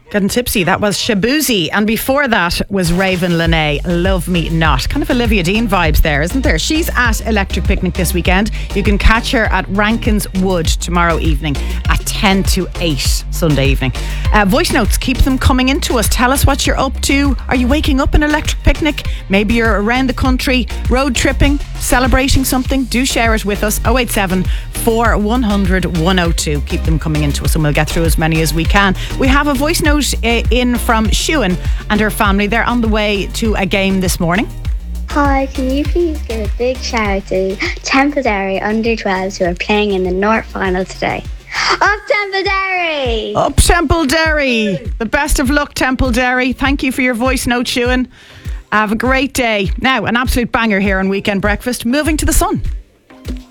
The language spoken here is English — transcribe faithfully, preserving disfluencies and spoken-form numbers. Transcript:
Getting tipsy. That was Shabuzi. And before that was Raven Lene, Love Me Not. Kind of Olivia Dean vibes there, isn't there? She's at Electric Picnic this weekend. You can catch her at Rankins Wood tomorrow evening at ten to eight Sunday evening. Uh, voice notes, keep them coming into us. Tell us what you're up to. Are you waking up in Electric Picnic? Maybe you're around the country, road tripping, celebrating something. Do share it with us. oh eight seven, four one hundred, one oh two. Keep them coming into us and we'll get through as many as we can. We have a voice note uh, in from Shuan and her family. They're on the way to a game this morning. Hi, can you please give a big shout out to Templederry under twelves who are playing in the North final today? Up Templederry! Up Templederry! The best of luck, Templederry. Thank you for your voice note, Shuan. Have a great day. Now, an absolute banger here on Weekend Breakfast. Moving to the Sun.